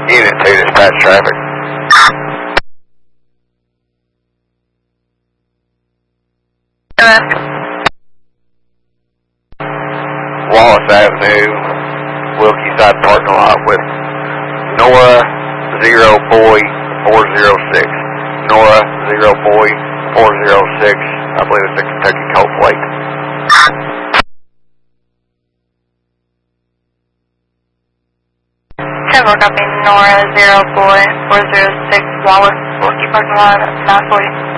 Unit 2, dispatch traffic. Wallace Avenue, Wilkie Side parking lot with Nora 0 Boy 406. Nora 0 Boy 406. I believe it's a Kentucky Cold Flake. Copy. Nora 0 Boy 406 Wallace, Wilkie parking lot, 940.